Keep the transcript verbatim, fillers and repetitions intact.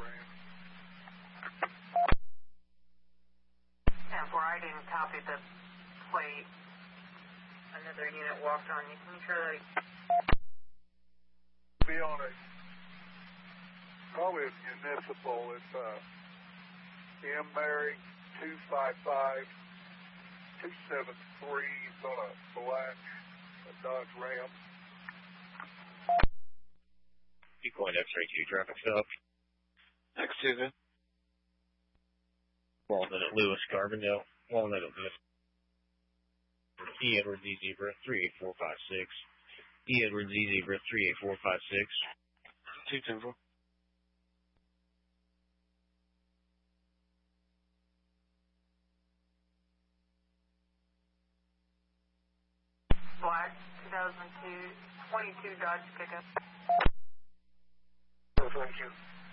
Ram. And four, I didn't copy the plate. Another unit walked on you. Can you try that? Be on a, probably a municipal. It's uh, M. Mary two five five two seven three. It's on a black a Dodge Ram. Equine X-ray two traffic stop. X Susan. Walnut at Lewis, Carbondale. Walnut at Lewis. E. Edward Z Zebra three eight four five six. E. Edward Z Zebra three eight four five six. two ten four. Black two thousand two twenty-two Dodge pickup. Oh, thank you.